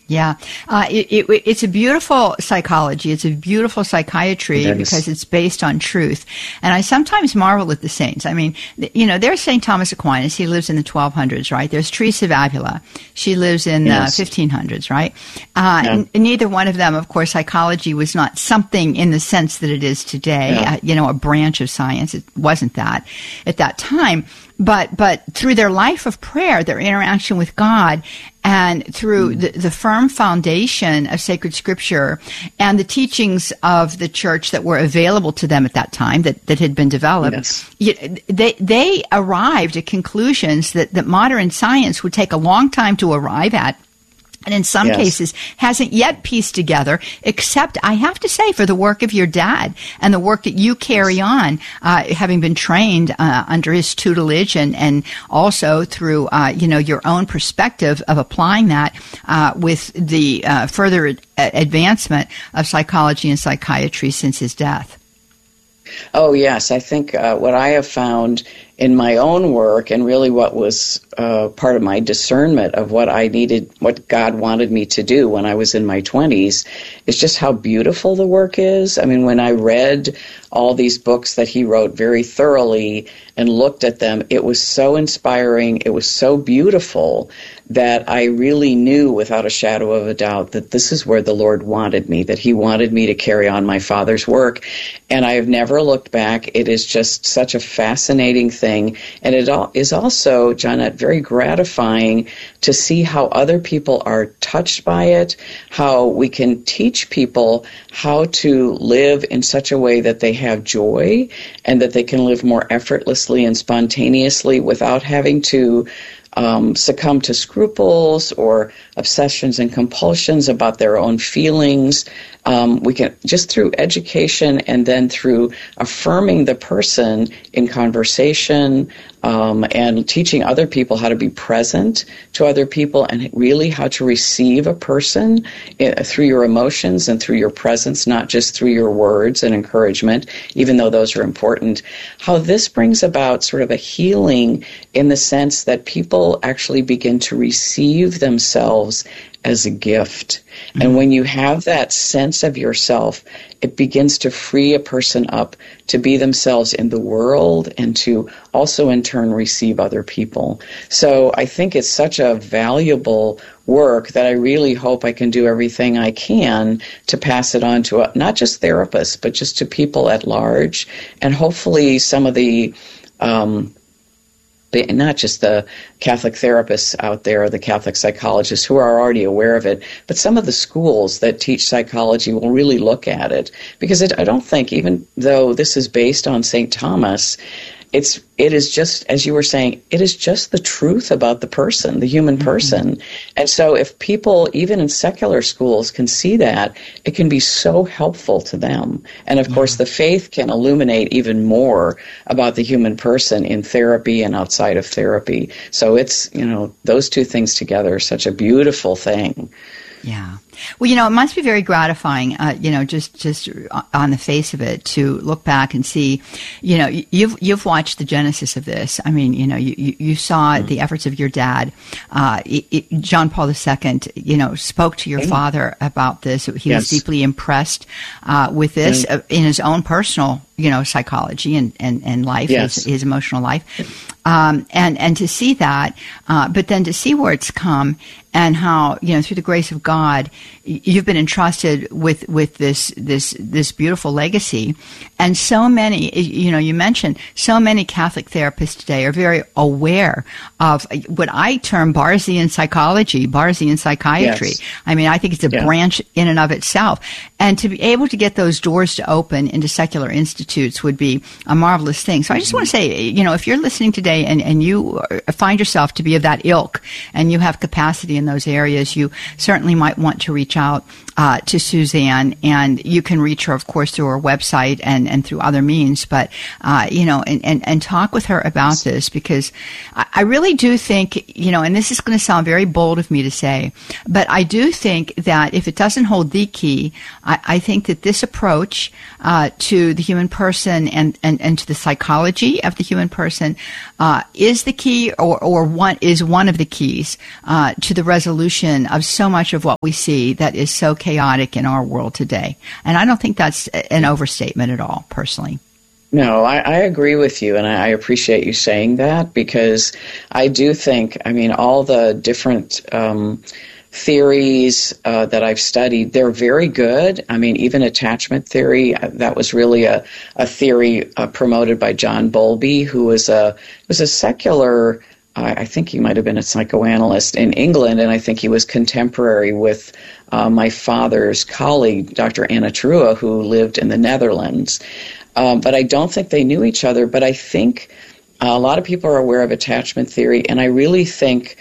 Yeah. It's a beautiful psychology. It's a beautiful psychiatry because it's based on truth. And I sometimes marvel at the saints. I mean, there's St. Thomas Aquinas. He lives in the 1200s, right? There's Teresa of Avila. She lives in the 1500s, right? Neither one of them, of course, psychology was not something in the sense that it is today, a branch of science. It wasn't that at that time. But through their life of prayer, their interaction with God, and through the firm foundation of sacred scripture and the teachings of the church that were available to them at that time that had been developed, they arrived at conclusions that modern science would take a long time to arrive at. And in some cases hasn't yet pieced together, except, I have to say, for the work of your dad and the work that you carry on, having been trained under his tutelage and also through, your own perspective of applying that with the further advancement of psychology and psychiatry since his death. Oh, yes. I think what I have found in my own work, and really what was part of my discernment of what I needed, what God wanted me to do when I was in my 20s, is just how beautiful the work is. I mean, when I read all these books that he wrote very thoroughly and looked at them, it was so inspiring, it was so beautiful, that I really knew without a shadow of a doubt that this is where the Lord wanted me, that he wanted me to carry on my Father's work. And I have never looked back. It is just such a fascinating thing. And it is also, Johnette, very gratifying to see how other people are touched by it, how we can teach people how to live in such a way that they have joy and that they can live more effortlessly and spontaneously without having to succumb to scruples or obsessions and compulsions about their own feelings. We can, just through education and then through affirming the person in conversation and teaching other people how to be present to other people and really how to receive a person through your emotions and through your presence, not just through your words and encouragement, even though those are important. How this brings about sort of a healing in the sense that people actually begin to receive themselves as a gift. Mm-hmm. And when you have that sense of yourself, it begins to free a person up to be themselves in the world and to also in turn receive other people. So I think it's such a valuable work that I really hope I can do everything I can to pass it on to not just therapists, but just to people at large. And hopefully some of the not just the Catholic therapists out there, the Catholic psychologists who are already aware of it, but some of the schools that teach psychology will really look at it. Because I don't think, even though this is based on St. Thomas, it is just, as you were saying, it is just the truth about the person, the human person. Mm-hmm. And so if people, even in secular schools, can see that, it can be so helpful to them. And of course, the faith can illuminate even more about the human person in therapy and outside of therapy. So it's, those two things together are such a beautiful thing. Yeah. Well, it must be very gratifying, just on the face of it, to look back and see, you've watched the genesis of this. I mean, you saw the efforts of your dad. John Paul II, spoke to your father about this. He was deeply impressed with this in his own personal, psychology and life, his emotional life. And to see that, but then to see where it's come and how, through the grace of God, you've been entrusted with this beautiful legacy. And so many, you mentioned so many Catholic therapists today are very aware of what I term Barthian psychology, Barthian psychiatry. Yes. I mean, I think it's a branch in and of itself. And to be able to get those doors to open into secular institutes would be a marvelous thing. So I just want to say, if you're listening today and you find yourself to be of that ilk and you have capacity in those areas, you certainly might want to reach out to Suzanne, and you can reach her, of course, through her website and through other means, but, and talk with her about this, because I really do think, and this is going to sound very bold of me to say, but I do think that if it doesn't hold the key, I think that this approach to the human person and to the psychology of the human person is the key, or one of the keys to the resolution of so much of what we see that is so chaotic in our world today. And I don't think that's an overstatement at all, personally. No, I agree with you, and I appreciate you saying that, because I do think, all the different theories that I've studied, they're very good. Even attachment theory, that was really a theory promoted by John Bowlby, who was a secular, I think he might have been a psychoanalyst in England, and I think he was contemporary with my father's colleague, Dr. Anna Trua, who lived in the Netherlands. But I don't think they knew each other, but I think a lot of people are aware of attachment theory, and I really think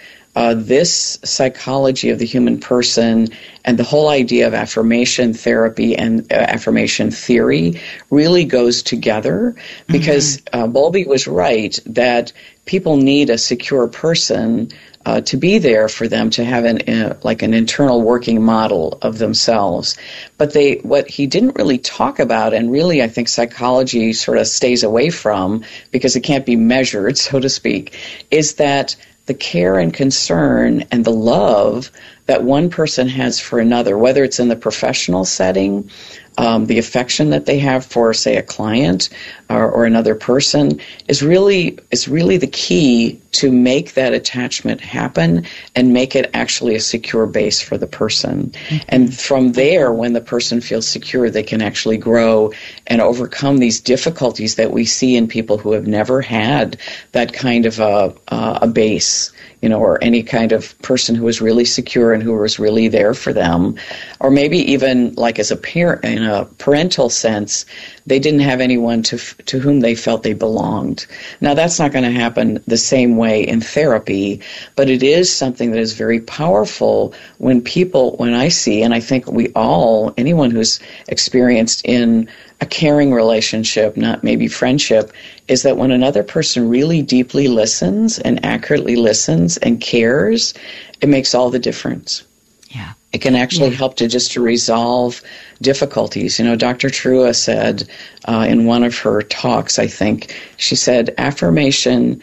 this psychology of the human person and the whole idea of affirmation therapy and affirmation theory really goes together, because Bowlby was right that people need a secure person to be there for them, to have an internal working model of themselves. But what he didn't really talk about, and really I think psychology sort of stays away from because it can't be measured, so to speak, is that the care and concern and the love that one person has for another, whether it's in the professional setting, the affection that they have for, say, a client or another person, is really the key to make that attachment happen and make it actually a secure base for the person. And from there, when the person feels secure, they can actually grow and overcome these difficulties that we see in people who have never had that kind of a base, or any kind of person who was really secure and who was really there for them. Or maybe even like as a parent, in a parental sense, they didn't have anyone to whom they felt they belonged. Now, that's not going to happen the same way in therapy, but it is something that is very powerful when I see, and I think anyone who's experienced in a caring relationship, not maybe friendship, is that when another person really deeply listens and accurately listens and cares, it makes all the difference. Yeah. It can actually help to resolve difficulties. Dr. Trua said in one of her talks, I think, she said, affirmation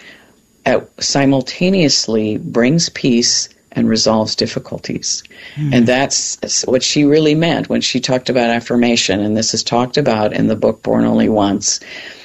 simultaneously brings peace and resolves difficulties. And that's what she really meant when she talked about affirmation, and this is talked about in the book Born Only Once,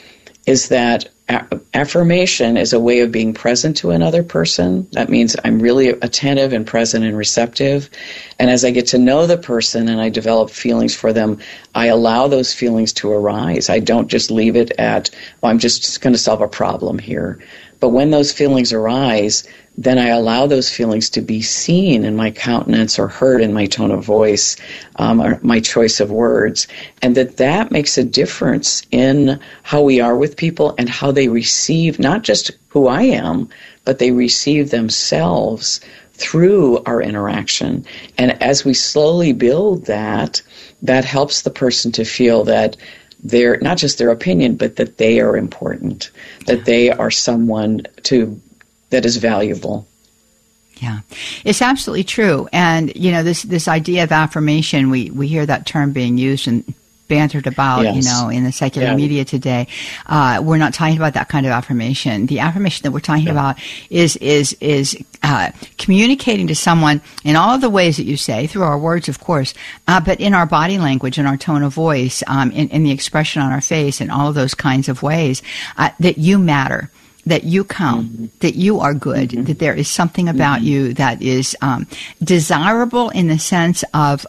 is that affirmation is a way of being present to another person. That means I'm really attentive and present and receptive. And as I get to know the person and I develop feelings for them, I allow those feelings to arise. I don't just leave it at, I'm just going to solve a problem here. But when those feelings arise, then I allow those feelings to be seen in my countenance or heard in my tone of voice, or my choice of words, and that makes a difference in how we are with people and how they receive not just who I am, but they receive themselves through our interaction. And as we slowly build that helps the person to feel that they're not just their opinion, but that they are important, that they are someone that is valuable. Yeah, it's absolutely true. And, this idea of affirmation, we hear that term being used and bantered about, in the secular media today. We're not talking about that kind of affirmation. The affirmation that we're talking about is communicating to someone in all of the ways that you say, through our words, of course, but in our body language, in our tone of voice, in the expression on our face, in all of those kinds of ways, that you matter, that you count, that you are good, that there is something about you that is desirable in the sense of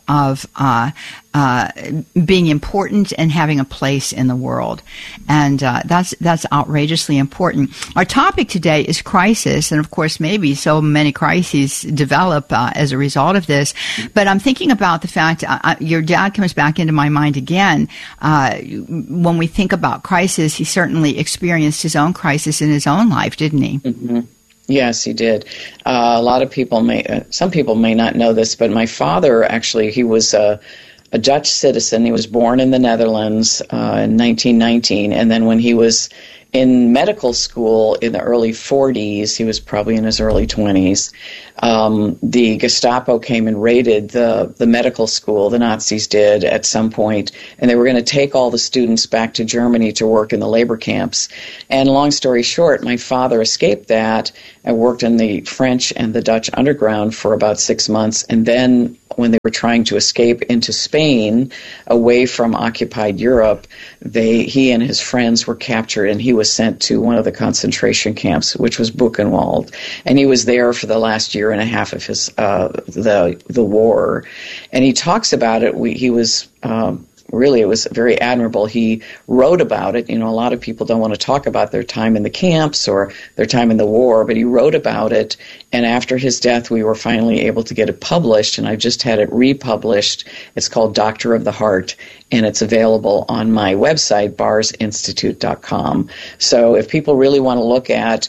being important and having a place in the world. And that's outrageously important. Our topic today is crisis, and of course maybe so many crises develop as a result of this. But I'm thinking about the fact, your dad comes back into my mind again. When we think about crisis, he certainly experienced his own crisis in his own life, didn't he? Mm-hmm. Yes, he did. A lot of people some people may not know this, but my father, actually, he was a Dutch citizen. He was born in the Netherlands in 1919, and then when he was in medical school in the early 40s, he was probably in his early 20s, The Gestapo came and raided the medical school, the Nazis did at some point, and they were going to take all the students back to Germany to work in the labor camps. And long story short, my father escaped that and worked in the French and the Dutch underground for about 6 months, and then when they were trying to escape into Spain, away from occupied Europe, he and his friends were captured, and he was sent to one of the concentration camps, which was Buchenwald, and he was there for the last year and a half of his the war. And he talks about it. He was. Really, it was very admirable. He wrote about it. A lot of people don't want to talk about their time in the camps or their time in the war, but he wrote about it. And after his death, we were finally able to get it published, and I've just had it republished. It's called Doctor of the Heart, and it's available on my website, barrsinstitute.com. So if people really want to look at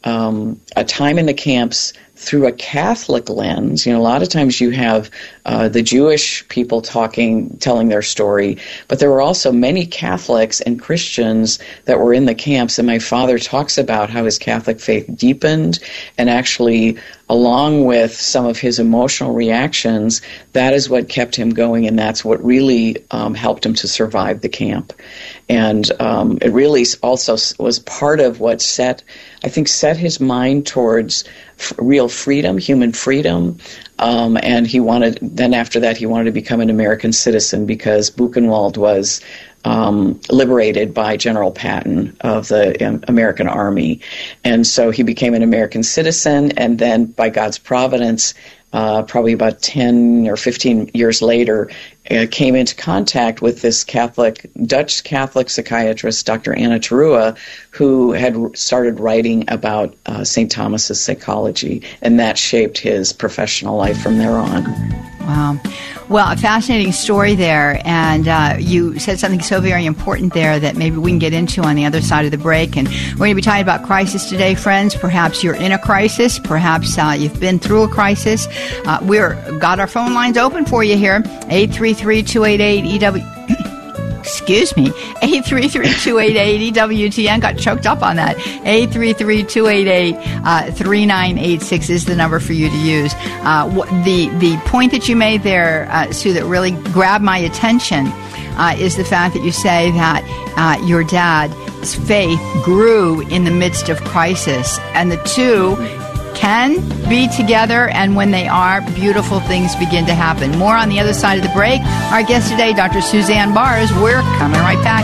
a time in the camps through a Catholic lens, a lot of times you have the Jewish people telling their story, but there were also many Catholics and Christians that were in the camps, and my father talks about how his Catholic faith deepened, and actually, along with some of his emotional reactions, that is what kept him going, and that's what really helped him to survive the camp. And it really also was part of what set his mind towards real freedom, human freedom. And then after that, he wanted to become an American citizen because Buchenwald was liberated by General Patton of the American Army. And so he became an American citizen, and then by God's providence, probably about 10 or 15 years later, came into contact with this Dutch Catholic psychiatrist, Dr. Anna Terua, who had started writing about St. Thomas's psychology, and that shaped his professional life from there on. Wow. Well, a fascinating story there, and you said something so very important there that maybe we can get into on the other side of the break. And we're going to be talking about crisis today, friends. Perhaps you're in a crisis. Perhaps you've been through a crisis. We've got our phone lines open for you here, 833-288-EW. Excuse me, 833-288-EWTN. Got choked up on that. 833-288-3986 is the number for you to use. The point that you made there, Sue, that really grabbed my attention is the fact that you say that your dad's faith grew in the midst of crisis, and the two can be together, and when they are, beautiful things begin to happen. More on the other side of the break. Our guest today, Dr. Suzanne Bars. We're coming right back.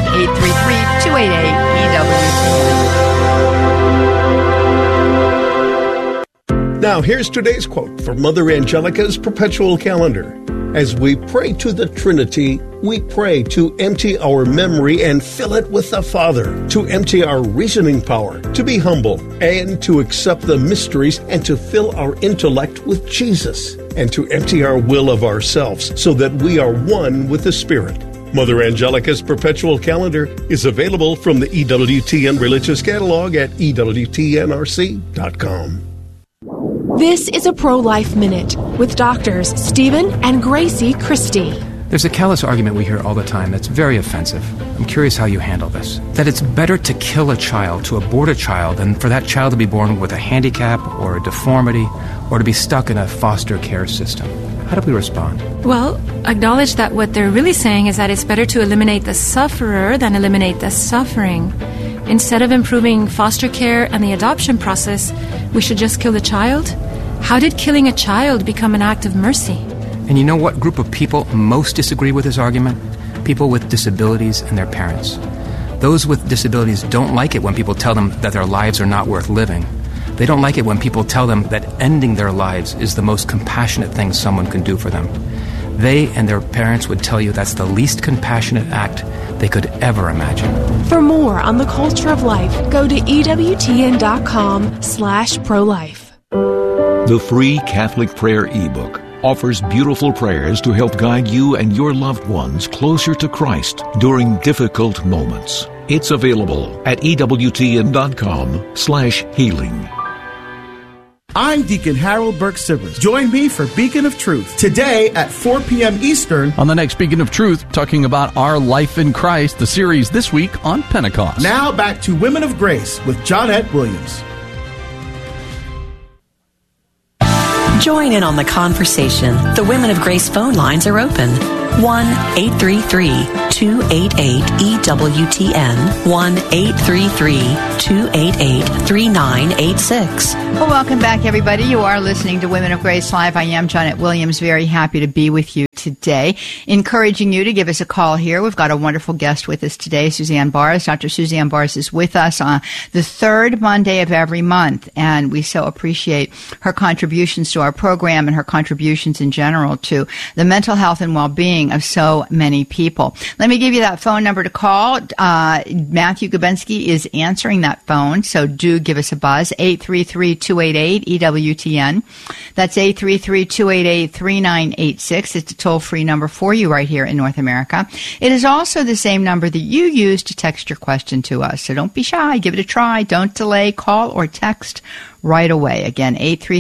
833-288-EWTN. Now, here's today's quote from Mother Angelica's Perpetual Calendar. As we pray to the Trinity, we pray to empty our memory and fill it with the Father, to empty our reasoning power, to be humble, and to accept the mysteries, and to fill our intellect with Jesus, and to empty our will of ourselves so that we are one with the Spirit. Mother Angelica's Perpetual Calendar is available from the EWTN Religious Catalog at EWTNRC.com. This is a Pro-Life Minute with doctors Stephen and Gracie Christie. There's a callous argument we hear all the time that's very offensive. I'm curious how you handle this. That it's better to kill a child, to abort a child, than for that child to be born with a handicap or a deformity or to be stuck in a foster care system. How do we respond? Well, acknowledge that what they're really saying is that it's better to eliminate the sufferer than eliminate the suffering. Instead of improving foster care and the adoption process, we should just kill the child? How did killing a child become an act of mercy? And you know what group of people most disagree with this argument? People with disabilities and their parents. Those with disabilities don't like it when people tell them that their lives are not worth living. They don't like it when people tell them that ending their lives is the most compassionate thing someone can do for them. They and their parents would tell you that's the least compassionate act they could ever imagine. For more on the culture of life, go to EWTN.com/prolife. The free Catholic Prayer ebook offers beautiful prayers to help guide you and your loved ones closer to Christ during difficult moments. It's available at EWTN.com/healing. I'm Deacon Harold Burke Sivers. Join me for Beacon of Truth today at 4 p.m. Eastern. On the next Beacon of Truth, talking about our life in Christ, the series this week on Pentecost. Now back to Women of Grace with Johnette Williams. Join in on the conversation. The Women of Grace phone lines are open. 1-833-288-EWTN. 1-833-288-3986. Well, welcome back, everybody. You are listening to Women of Grace Live. I am Janet Williams. Very happy to be with you today. Encouraging you to give us a call here. We've got a wonderful guest with us today, Suzanne Bars. Dr. Suzanne Bars is with us on the third Monday of every month, and we so appreciate her contributions to our program and her contributions in general to the mental health and well-being of so many people. Let me give you that phone number to call. Matthew Gabensky is answering that phone, so do give us a buzz, 833-288-EWTN. That's 833-288-3986. It's a toll-free number for you right here in North America. It is also the same number that you use to text your question to us, so don't be shy. Give it a try. Don't delay. Call or text right away. Again,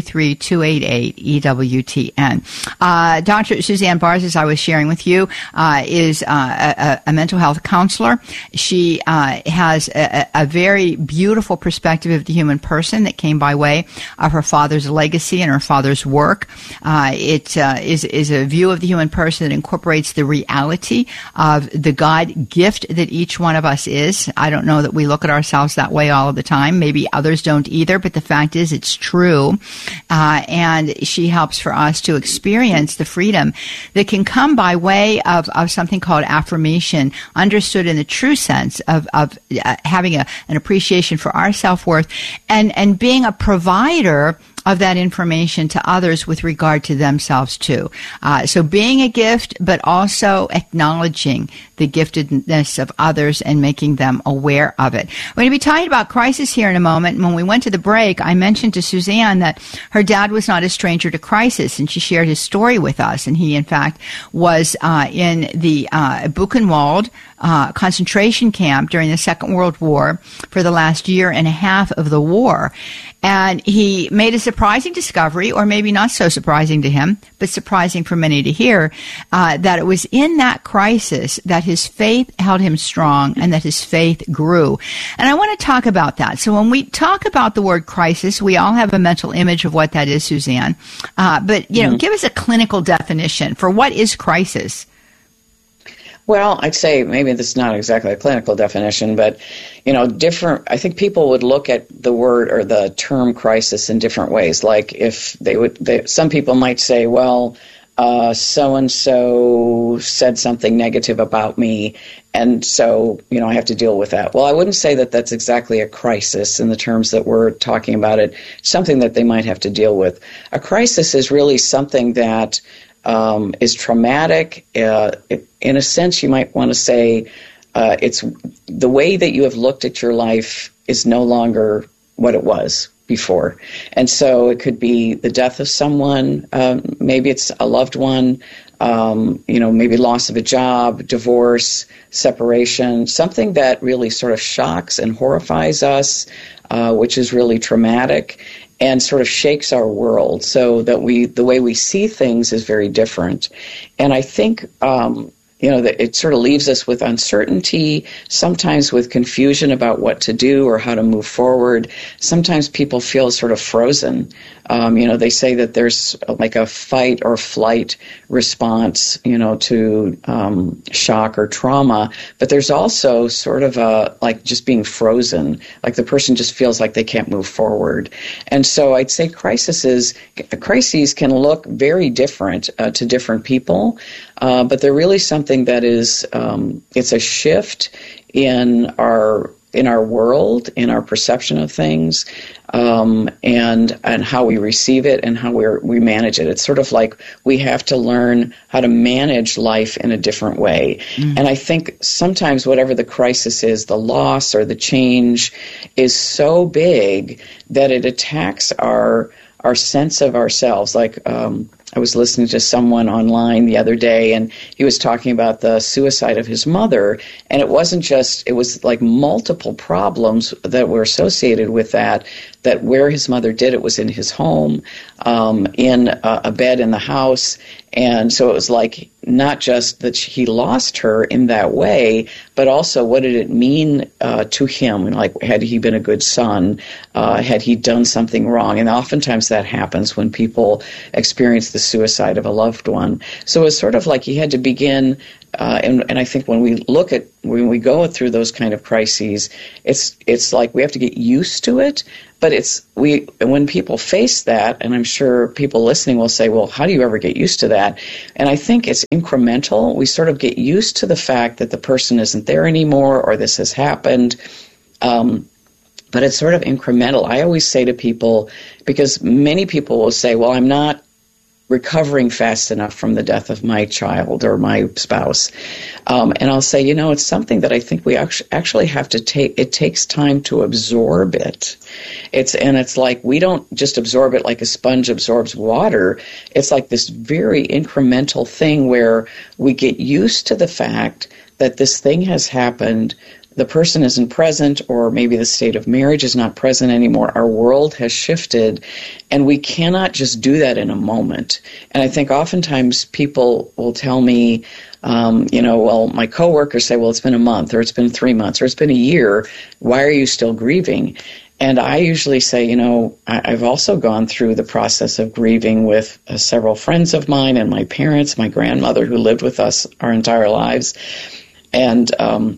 833-288-EWTN. Dr. Suzanne Bars, as I was sharing with you, is a mental health counselor. She has a very beautiful perspective of the human person that came by way of her father's legacy and her father's work. It is a view of the human person that incorporates the reality of the God gift that each one of us is. I don't know that we look at ourselves that way all of the time. Maybe others don't either, but the fact is it's true. And she helps for us to experience the freedom that can come by way of something called affirmation, understood in the true sense of having an appreciation for our self-worth and being a provider of that information to others with regard to themselves too. So being a gift, but also acknowledging the giftedness of others and making them aware of it. We're going to be talking about crisis here in a moment. And when we went to the break, I mentioned to Suzanne that her dad was not a stranger to crisis, and she shared his story with us. And he, in fact, was in the Buchenwald concentration camp during the Second World War for the last year and a half of the war. And he made a surprising discovery, or maybe not so surprising to him, but surprising for many to hear, that it was in that crisis that his faith held him strong and that his faith grew. And I want to talk about that. So when we talk about the word crisis, we all have a mental image of what that is, Suzanne. But, give us a clinical definition for what is crisis. Well, I'd say maybe this is not exactly a clinical definition, but, different. I think people would look at the word or the term crisis in different ways. Like if some people might say, well, so-and-so said something negative about me, and so, I have to deal with that. Well, I wouldn't say that that's exactly a crisis in the terms that we're talking about it, something that they might have to deal with. A crisis is really something that is traumatic. In a sense, you might want to say it's the way that you have looked at your life is no longer what it was before. And so it could be the death of someone, maybe it's a loved one, maybe loss of a job, divorce, separation, something that really sort of shocks and horrifies us, which is really traumatic and sort of shakes our world so that the way we see things is very different. And I think, that it sort of leaves us with uncertainty, sometimes with confusion about what to do or how to move forward. Sometimes people feel sort of frozen. They say that there's like a fight or flight response, to shock or trauma, but there's also sort of like just being frozen, like the person just feels like they can't move forward. And so I'd say crises can look very different to different people, but they're really something that is, it's a shift in our world, in our perception of things, and how we receive it and how we manage it. It's sort of like we have to learn how to manage life in a different way. Mm-hmm. And I think sometimes whatever the crisis is, the loss or the change is so big that it attacks our sense of ourselves. Like, I was listening to someone online the other day, and he was talking about the suicide of his mother, and it was like multiple problems that were associated with that where his mother did it was in his home, in a bed in the house, And so it was like not just that he lost her in that way, but also what did it mean to him? Like, had he been a good son? Had he done something wrong? And oftentimes that happens when people experience the suicide of a loved one. So it's sort of like he had to begin, and I think when we go through those kind of crises, it's like we have to get used to it. But when people face that, and I'm sure people listening will say, well, how do you ever get used to that? And I think it's incremental. We sort of get used to the fact that the person isn't there anymore or this has happened. But it's sort of incremental. I always say to people, because many people will say, well, I'm not recovering fast enough from the death of my child or my spouse. And I'll say, it's something that I think we actually have to take. It takes time to absorb it. It's like we don't just absorb it like a sponge absorbs water. It's like this very incremental thing where we get used to the fact that this thing has happened. The person isn't present, or maybe the state of marriage is not present anymore. Our world has shifted, and we cannot just do that in a moment. And I think oftentimes people will tell me, well, my coworkers say, well, it's been a month, or it's been 3 months, or it's been a year. Why are you still grieving? And I usually say, I've also gone through the process of grieving with several friends of mine and my parents, my grandmother who lived with us our entire lives. And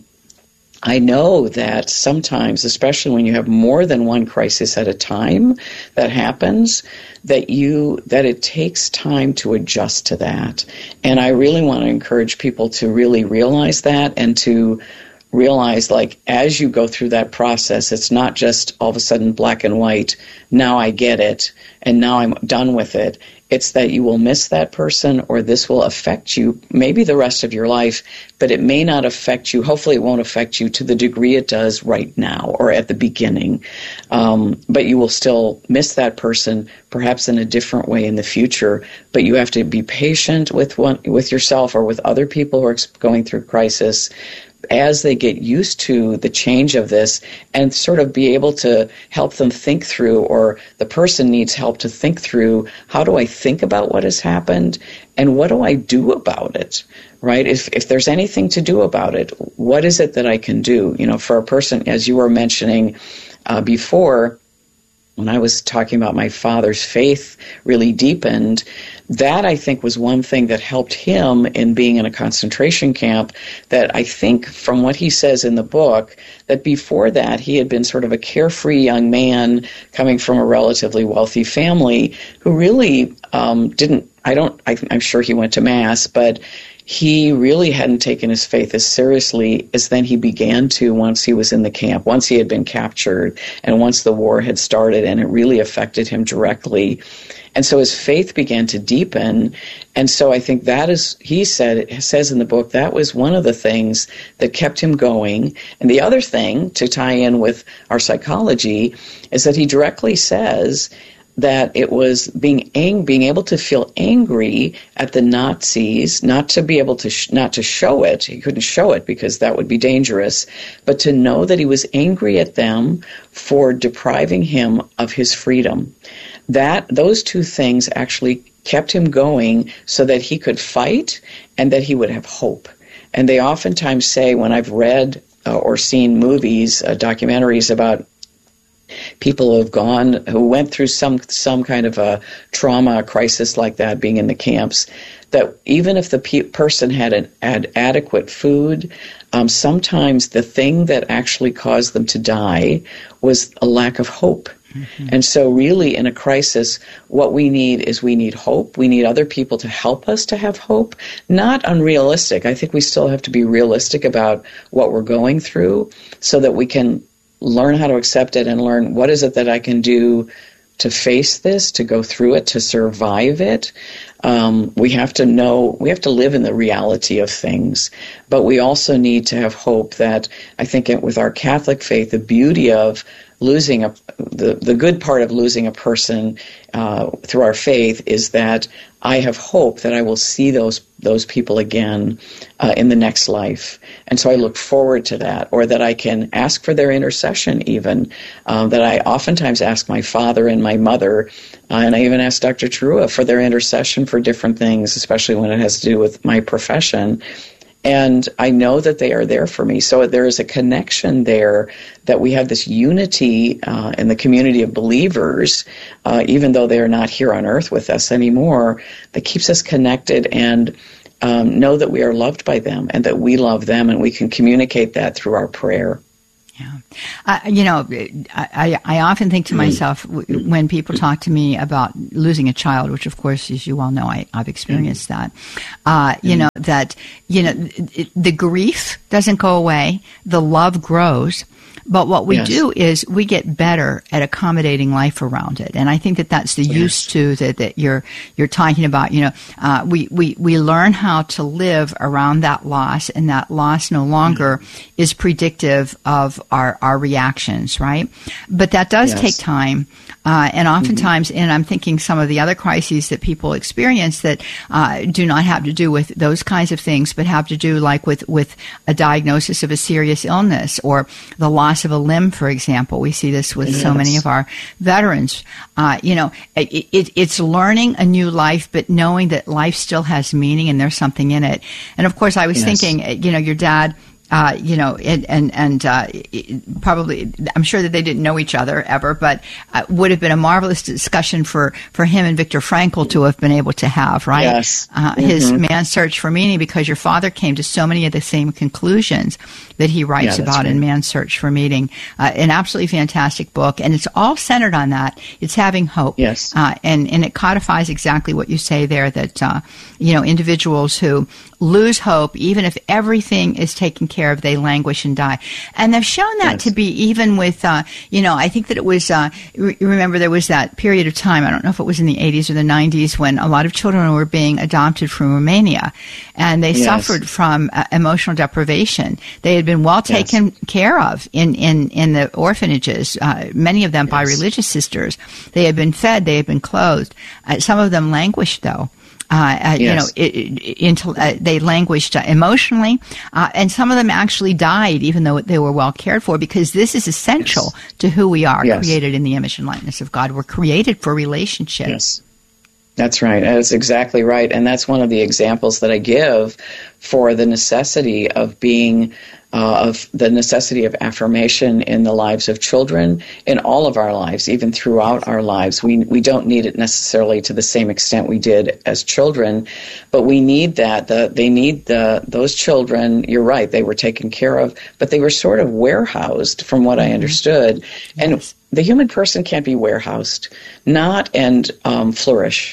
I know that sometimes, especially when you have more than one crisis at a time that happens, that it takes time to adjust to that. And I really want to encourage people to really realize that, and to realize, like, as you go through that process, it's not just all of a sudden black and white, now I get it, and now I'm done with it. It's that you will miss that person, or this will affect you maybe the rest of your life, but it may not affect you. Hopefully it won't affect you to the degree it does right now or at the beginning. But you will still miss that person, perhaps in a different way in the future. But you have to be patient with yourself or with other people who are going through crisis as they get used to the change of this, and sort of be able to help them think through, or the person needs help to think through, how do I think about what has happened, and what do I do about it, right? If there's anything to do about it, what is it that I can do? For a person, as you were mentioning before, when I was talking about my father's faith really deepened, that I think was one thing that helped him in being in a concentration camp, that I think from what he says in the book, that before that he had been sort of a carefree young man coming from a relatively wealthy family who really I'm sure he went to Mass, but he really hadn't taken his faith as seriously as then he began to once he was in the camp, once he had been captured, and once the war had started, and it really affected him directly. And so his faith began to deepen. And so I think he says in the book, that was one of the things that kept him going. And the other thing, to tie in with our psychology, is that he directly says that it was being able to feel angry at the Nazis, not to be able to not to show it. He couldn't show it because that would be dangerous, but to know that he was angry at them for depriving him of his freedom. Those two things actually kept him going, so that he could fight and that he would have hope. And they oftentimes say, when I've read or seen movies, documentaries about people who went through some kind of a trauma, a crisis like that, being in the camps, that even if the person had adequate food, sometimes the thing that actually caused them to die was a lack of hope. Mm-hmm. And so really in a crisis, what we need hope. We need other people to help us to have hope, not unrealistic. I think we still have to be realistic about what we're going through, so that we can learn how to accept it and learn what is it that I can do to face this, to go through it, to survive it. We have to live in the reality of things, but we also need to have hope that, I think with our Catholic faith, the beauty of losing the good part of losing a person through our faith is that I have hope that I will see those people again in the next life. And so I look forward to that, or that I can ask for their intercession even, that I oftentimes ask my father and my mother And I even asked Dr. Tarua for their intercession for different things, especially when it has to do with my profession. And I know that they are there for me. So there is a connection there, that we have this unity in the community of believers, even though they are not here on earth with us anymore, that keeps us connected and know that we are loved by them and that we love them, and we can communicate that through our prayer. Yeah. I often think to myself, when people talk to me about losing a child, which of course, as you all know, I've experienced that, the grief doesn't go away, the love grows. But what we do is we get better at accommodating life around it, and I think that that's the use to that you're talking about. We learn how to live around that loss, and that loss no longer is predictive of our reactions, right? But that does take time, and oftentimes, and I'm thinking some of the other crises that people experience that do not have to do with those kinds of things, but have to do like with a diagnosis of a serious illness or the loss of a limb, for example. We see this with so many of our veterans. It's learning a new life, but knowing that life still has meaning and there's something in it. And of course, I was thinking, your dad, probably, I'm sure that they didn't know each other ever, but would have been a marvelous discussion for him and Viktor Frankl to have been able to have, right? Yes. His Man's Search for Meaning, because your father came to so many of the same conclusions that he writes about in Man's Search for Meaning. An absolutely fantastic book, and it's all centered on that. It's having hope. Yes. And it codifies exactly what you say there, that, individuals who lose hope, even if everything is taken care of, they languish and die. And they've shown that to be even with, I think that it was, remember there was that period of time, I don't know if it was in the 80s or the 90s, when a lot of children were being adopted from Romania, and they suffered from emotional deprivation. They had been well taken care of in the orphanages, many of them by religious sisters. They had been fed, they had been clothed. Some of them languished, though. They languished emotionally, and some of them actually died, even though they were well cared for, because this is essential to who we are, created in the image and likeness of God. We're created for relationship. Yes. That's right. That's exactly right. And that's one of the examples that I give for the necessity of being of affirmation in the lives of children, in all of our lives, even throughout our lives. We don't need it necessarily to the same extent we did as children, but we need that. Those children, you're right, they were taken care of, but they were sort of warehoused, from what I understood. And the human person can't be warehoused, and flourish.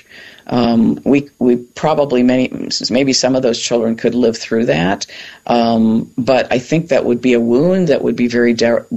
We probably maybe some of those children could live through that, but I think that would be a wound that would be very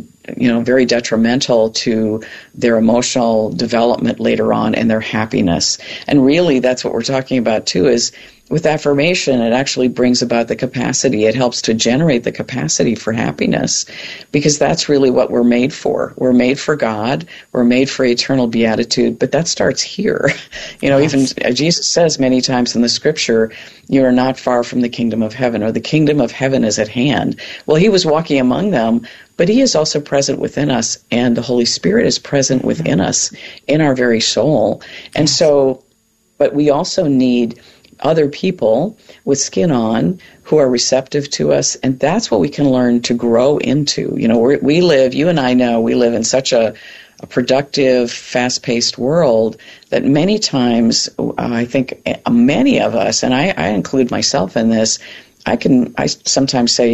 detrimental to their emotional development later on and their happiness. And really, that's what we're talking about too. Is with affirmation, it actually brings about the capacity. It helps to generate the capacity for happiness, because that's really what we're made for. We're made for God. We're made for eternal beatitude, but that starts here. Even Jesus says many times in the Scripture, "You are not far from the kingdom of heaven," or "the kingdom of heaven is at hand." Well, he was walking among them, but he is also present within us, and the Holy Spirit is present within us, in our very soul. And so, but we also need other people with skin on who are receptive to us, and that's what we can learn to grow into. You and I know we live in such a productive, fast-paced world that many times, I think many of us, and I include myself in this, I sometimes say,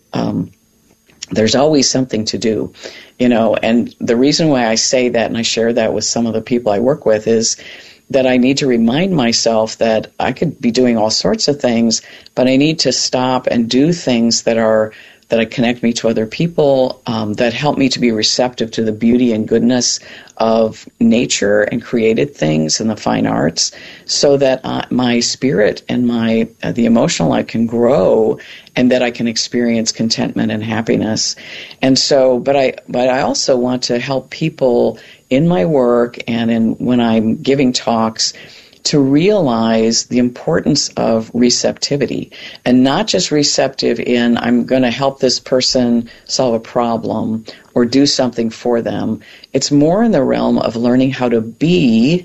there's always something to do, and the reason why I say that, and I share that with some of the people I work with, is that I need to remind myself that I could be doing all sorts of things, but I need to stop and do things that connect me to other people, that help me to be receptive to the beauty and goodness of nature and created things and the fine arts, so that my spirit and the emotional life can grow, and that I can experience contentment and happiness. And so, but I also want to help people in my work and when I'm giving talks to realize the importance of receptivity, and not just receptive in I'm going to help this person solve a problem or do something for them. It's more in the realm of learning how to be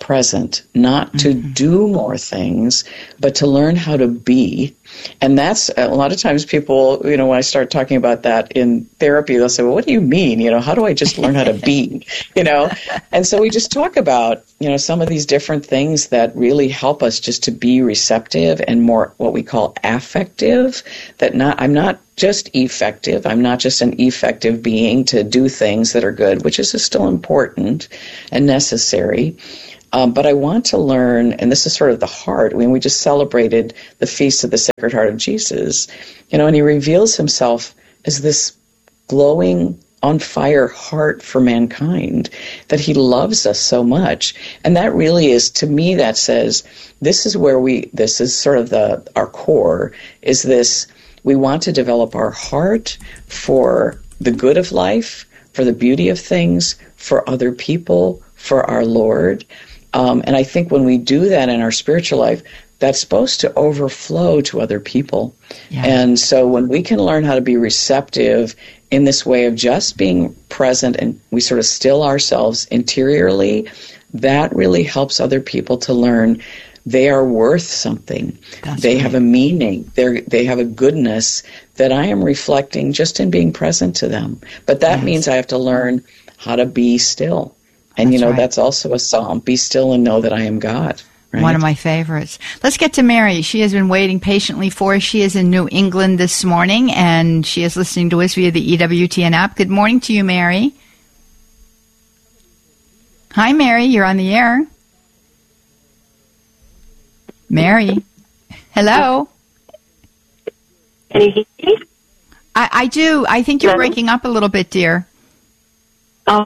present, not to do more things, but to learn how to be. And that's a lot of times people, when I start talking about that in therapy, they'll say, well, what do you mean? How do I just learn how to be? And so we just talk about, some of these different things that really help us just to be receptive and more what we call affective, I'm not just effective. I'm not just an effective being to do things that are good, which is still important and necessary. But I want to learn, and this is sort of the heart. We just celebrated the Feast of the Sacred Heart of Jesus, and he reveals himself as this glowing, on fire heart for mankind, that he loves us so much. And that really is, to me, that says, this is sort of our core, is this, we want to develop our heart for the good of life, for the beauty of things, for other people, for our Lord. And I think when we do that in our spiritual life, that's supposed to overflow to other people. Yeah. And so when we can learn how to be receptive in this way of just being present, and we sort of still ourselves interiorly, that really helps other people to learn they are worth something. They have a meaning. They have a goodness that I am reflecting just in being present to them. But that means I have to learn how to be still. And, that's also a psalm. Be still and know that I am God. Right? One of my favorites. Let's get to Mary. She has been waiting patiently for us. She is in New England this morning, and she is listening to us via the EWTN app. Good morning to you, Mary. Hi, Mary. You're on the air. Mary. Hello. Can you hear me? I do. I think you're breaking up a little bit, dear. Oh.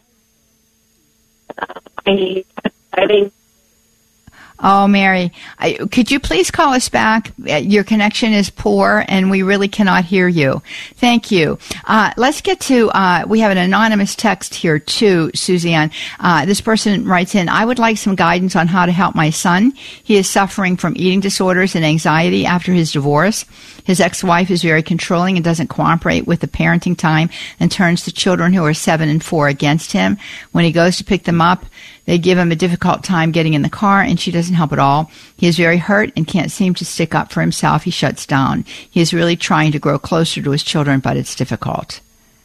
Oh, Mary, could you please call us back? Your connection is poor, and we really cannot hear you. Thank you. Let's get to, we have an anonymous text here, too, Suzanne. This person writes in, I would like some guidance on how to help my son. He is suffering from eating disorders and anxiety after his divorce. His ex-wife is very controlling and doesn't cooperate with the parenting time and turns the children who are 7 and 4 against him. When he goes to pick them up, they give him a difficult time getting in the car, and she doesn't help at all. He is very hurt and can't seem to stick up for himself. He shuts down. He is really trying to grow closer to his children, but it's difficult.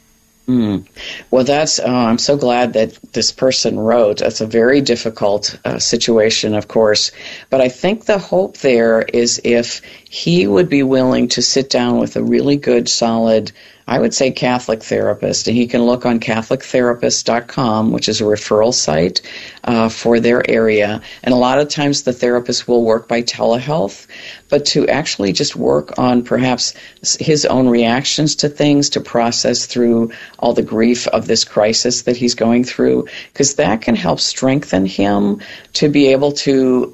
Well, I'm so glad that this person wrote. That's a very difficult situation, of course. But I think the hope there is if he would be willing to sit down with a really good, solid, I would say Catholic therapist, and he can look on CatholicTherapist.com, which is a referral site for their area. And a lot of times the therapist will work by telehealth, but to actually just work on perhaps his own reactions to things, to process through all the grief of this crisis that he's going through, because that can help strengthen him to be able to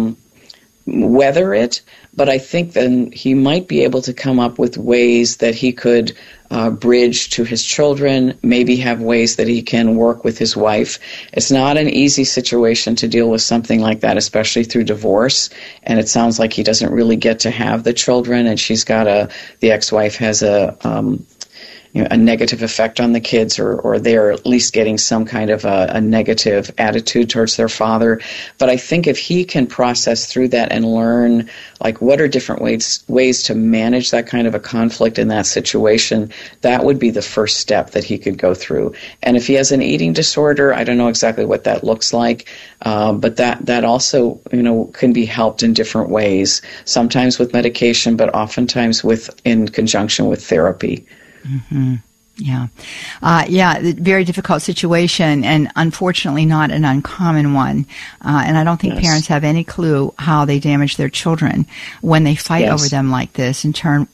weather it. But I think then he might be able to come up with ways that he could bridge to his children, maybe have ways that he can work with his wife. It's not an easy situation to deal with something like that, especially through divorce. And it sounds like he doesn't really get to have the children, and the ex-wife has a negative effect on the kids, or they're at least getting some kind of a negative attitude towards their father. But I think if he can process through that and learn, like, what are different ways to manage that kind of a conflict in that situation, that would be the first step that he could go through. And if he has an eating disorder, I don't know exactly what that looks like, but that also, can be helped in different ways, sometimes with medication, but oftentimes in conjunction with therapy. Mm-hmm. Yeah. Very difficult situation, and unfortunately not an uncommon one. And I don't think parents have any clue how they damage their children when they fight over them like this and turn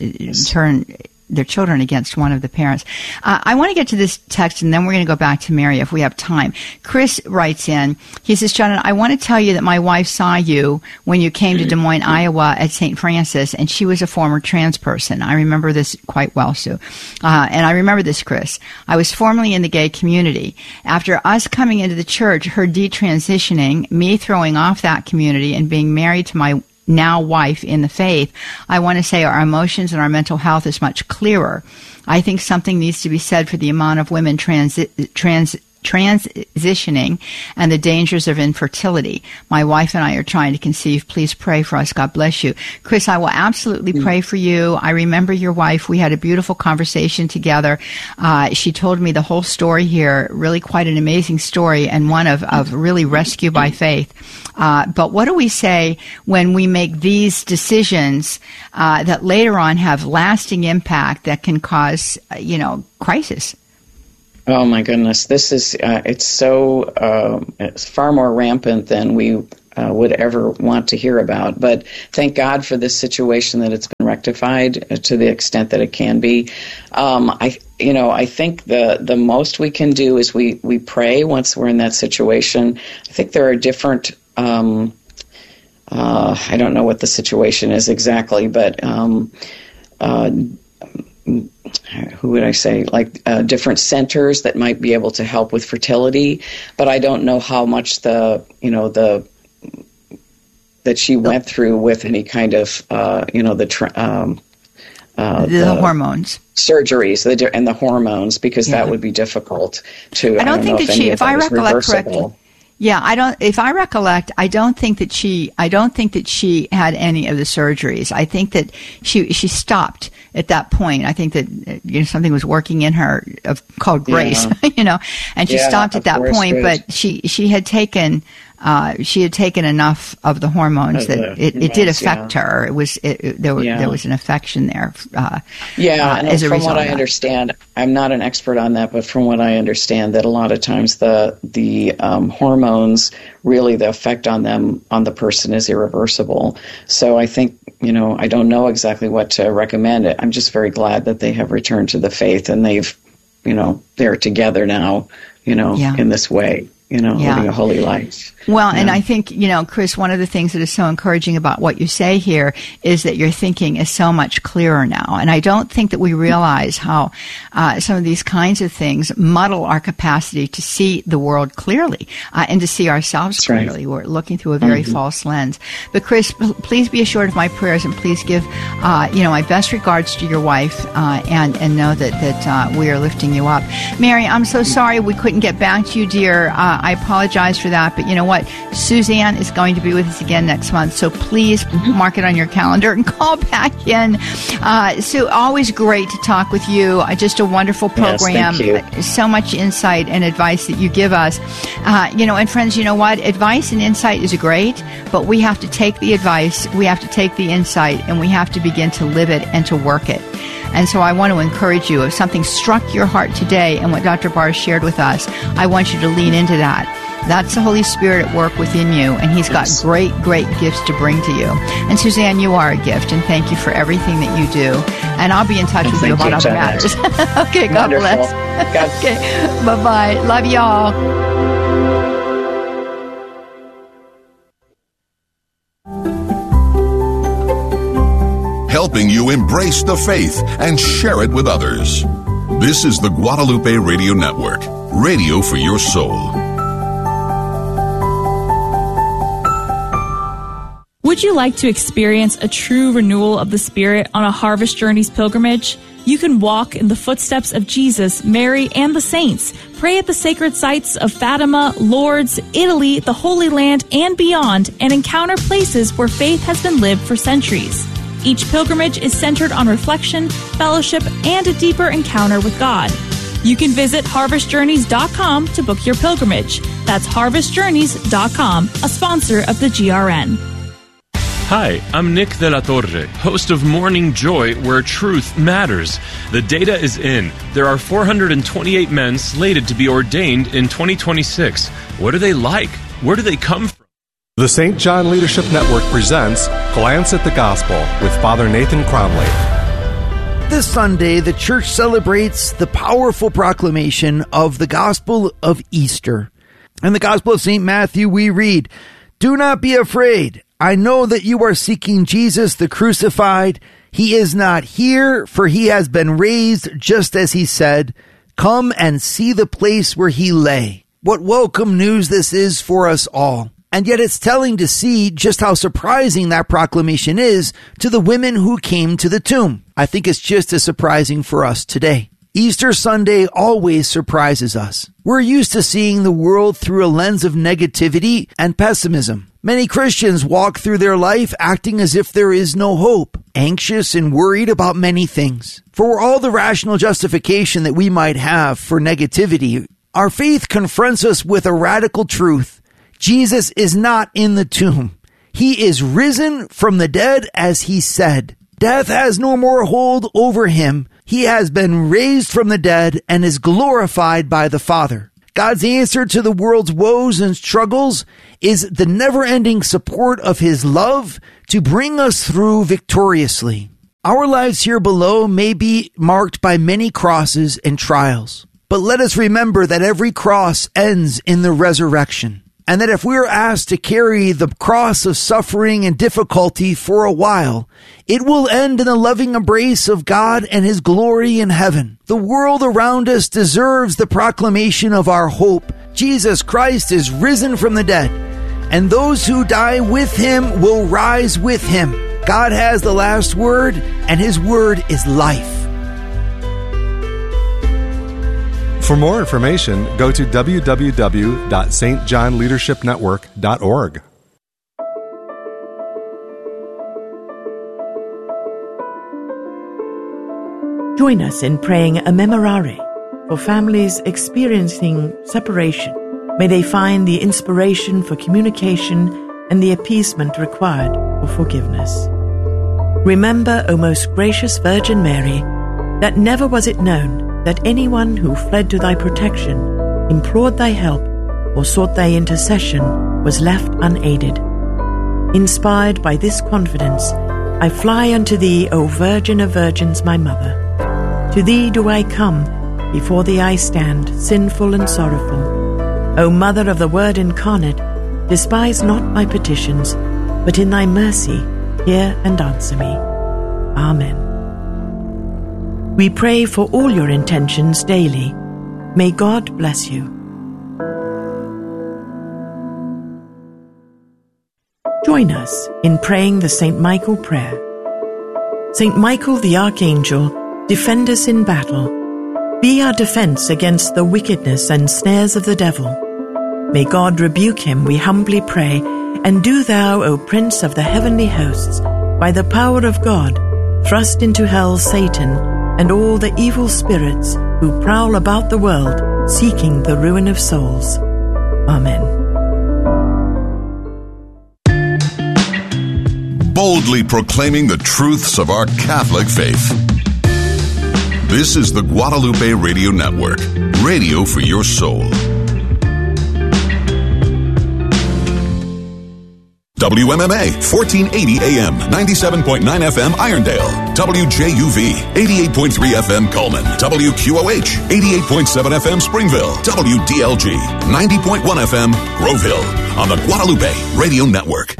their children against one of the parents. I want to get to this text, and then we're going to go back to Mary if we have time. Chris writes in. He says, John, I want to tell you that my wife saw you when you came to Des Moines, Iowa at St. Francis, and she was a former trans person. I remember this quite well, Sue. And I remember this, Chris. I was formerly in the gay community. After us coming into the church, her detransitioning, me throwing off that community and being married to my now wife in the faith, I want to say our emotions and our mental health is much clearer. I think something needs to be said for the amount of women transitioning transitioning and the dangers of infertility. My wife and I are trying to conceive. Please pray for us. God bless you. Chris, I will absolutely pray for you. I remember your wife. We had a beautiful conversation together. She told me the whole story here, really quite an amazing story, and one of really rescue by faith. But what do we say when we make these decisions that later on have lasting impact that can cause, crisis? Oh my goodness, this is it's far more rampant than we would ever want to hear about. But thank God for this situation that it's been rectified to the extent that it can be. I think the most we can do is we pray once we're in that situation. I think there are different. I don't know what the situation is exactly, but who would I say, different centers that might be able to help with fertility, but I don't know how much that she went through with any kind of, the hormones. Surgeries and the hormones, because that would be difficult to, I don't think that she, if I recollect correctly, if I recollect, I don't think that she had any of the surgeries. I think that she stopped at that point. I think that something was working in her called grace, and she stopped at that point. Grace. But she had taken enough of the hormones that it did affect her. There was an affection there. And from what I understand, I'm not an expert on that, but from what I understand, that a lot of times the hormones, really the effect on the person is irreversible. So I think, I don't know exactly what to recommend. I'm just very glad that they have returned to the faith and they've, they're together now, in this way. Living a holy life. Well, and I think, Chris, one of the things that is so encouraging about what you say here is that your thinking is so much clearer now. And I don't think that we realize how some of these kinds of things muddle our capacity to see the world clearly and to see ourselves clearly. Right. We're looking through a very false lens. But, Chris, please be assured of my prayers, and please give, my best regards to your wife and know that we are lifting you up. Mary, I'm so sorry we couldn't get back to you, dear. I apologize for that, but you know what? Suzanne is going to be with us again next month, so please mark it on your calendar and call back in. So always great to talk with you. Just a wonderful program. Yes, so much insight and advice that you give us. And friends, you know what? Advice and insight is great, but we have to take the advice, we have to take the insight, and we have to begin to live it and to work it. And so I want to encourage you, if something struck your heart today and what Dr. Barr shared with us, I want you to lean into that. That's the Holy Spirit at work within you, and He's got great, great gifts to bring to you. And Suzanne, you are a gift, and thank you for everything that you do. And I'll be in touch with you about other matters. Okay, God bless. Okay, bye-bye. Love y'all. Helping you embrace the faith and share it with others. This is the Guadalupe Radio Network, radio for your soul. Would you like to experience a true renewal of the Spirit on a Harvest Journeys pilgrimage? You can walk in the footsteps of Jesus, Mary, and the saints. Pray at the sacred sites of Fatima, Lourdes, Italy, the Holy Land, and beyond, and encounter places where faith has been lived for centuries. Each pilgrimage is centered on reflection, fellowship, and a deeper encounter with God. You can visit harvestjourneys.com to book your pilgrimage. That's harvestjourneys.com, a sponsor of the GRN. Hi, I'm Nick de la Torre, host of Morning Joy, where truth matters. The data is in. There are 428 men slated to be ordained in 2026. What are they like? Where do they come from? The St. John Leadership Network presents Glance at the Gospel with Father Nathan Cromley. This Sunday, the church celebrates the powerful proclamation of the Gospel of Easter. In the Gospel of St. Matthew, we read, "Do not be afraid. I know that you are seeking Jesus the crucified. He is not here, for he has been raised, just as he said. Come and see the place where he lay." What welcome news this is for us all. And yet it's telling to see just how surprising that proclamation is to the women who came to the tomb. I think it's just as surprising for us today. Easter Sunday always surprises us. We're used to seeing the world through a lens of negativity and pessimism. Many Christians walk through their life acting as if there is no hope, anxious and worried about many things. For all the rational justification that we might have for negativity, our faith confronts us with a radical truth. Jesus is not in the tomb. He is risen from the dead, as he said. Death has no more hold over him. He has been raised from the dead and is glorified by the Father. God's answer to the world's woes and struggles is the never-ending support of his love to bring us through victoriously. Our lives here below may be marked by many crosses and trials, but let us remember that every cross ends in the resurrection, and that if we are asked to carry the cross of suffering and difficulty for a while, it will end in the loving embrace of God and his glory in heaven. The world around us deserves the proclamation of our hope. Jesus Christ is risen from the dead, and those who die with him will rise with him. God has the last word, and his word is life. For more information, go to www.stjohnleadershipnetwork.org. Join us in praying a memorare for families experiencing separation. May they find the inspiration for communication and the appeasement required for forgiveness. Remember, O most gracious Virgin Mary, that never was it known that anyone who fled to thy protection, implored thy help, or sought thy intercession was left unaided. Inspired by this confidence, I fly unto thee, O Virgin of Virgins, my Mother. To thee do I come, before thee I stand, sinful and sorrowful. O Mother of the Word incarnate, despise not my petitions, but in thy mercy hear and answer me. Amen. We pray for all your intentions daily. May God bless you. Join us in praying the St. Michael prayer. St. Michael the Archangel, defend us in battle. Be our defense against the wickedness and snares of the devil. May God rebuke him, we humbly pray, and do thou, O Prince of the heavenly hosts, by the power of God, thrust into hell Satan and all the evil spirits who prowl about the world, seeking the ruin of souls. Amen. Boldly proclaiming the truths of our Catholic faith. This is the Guadalupe Radio Network, radio for your soul. WMMA, 1480 AM, 97.9 FM, Irondale. WJUV, 88.3 FM, Coleman. WQOH, 88.7 FM, Springville. WDLG, 90.1 FM, Groveville. On the Guadalupe Radio Network.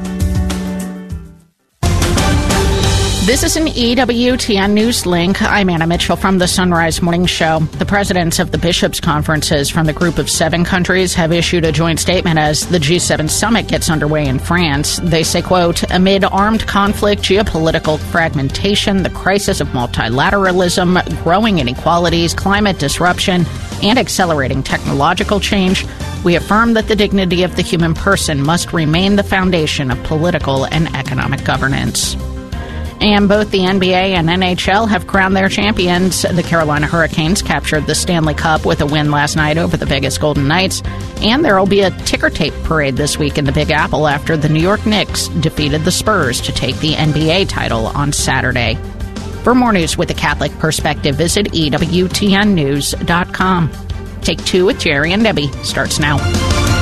This is an EWTN News Link. I'm Anna Mitchell from the Sunrise Morning Show. The presidents of the bishops' conferences from the group of 7 countries have issued a joint statement as the G7 summit gets underway in France. They say, quote, amid armed conflict, geopolitical fragmentation, the crisis of multilateralism, growing inequalities, climate disruption, and accelerating technological change, we affirm that the dignity of the human person must remain the foundation of political and economic governance. And both the NBA and NHL have crowned their champions. The Carolina Hurricanes captured the Stanley Cup with a win last night over the Vegas Golden Knights. And there will be a ticker tape parade this week in the Big Apple after the New York Knicks defeated the Spurs to take the NBA title on Saturday. For more news with a Catholic perspective, visit EWTNnews.com. Take 2 with Jerry and Debbie starts now.